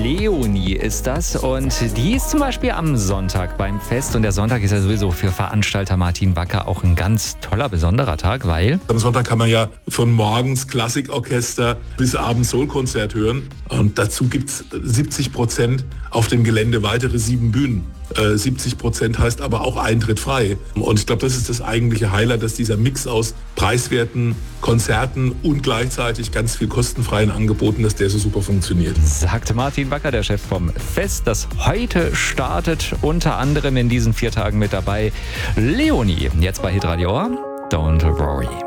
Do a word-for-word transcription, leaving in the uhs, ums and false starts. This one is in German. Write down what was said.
Leonie ist das und die ist zum Beispiel am Sonntag beim Fest und der Sonntag ist ja sowieso für Veranstalter Martin Backer auch ein ganz toller, besonderer Tag, weil... Am Sonntag kann man ja von morgens Klassikorchester bis abends Soulkonzert hören und dazu gibt es siebzig Prozent auf dem Gelände weitere sieben Bühnen. Äh, siebzig Prozent heißt aber auch Eintritt frei. Und ich glaube, das ist das eigentliche Highlight, dass dieser Mix aus preiswerten Konzerten und gleichzeitig ganz viel kostenfreien Angeboten, dass der so super funktioniert. Sagte Martin Backer, der Chef vom Fest, das heute startet, unter anderem in diesen vier Tagen mit dabei Leonie. Jetzt bei Hitradio Don't Worry.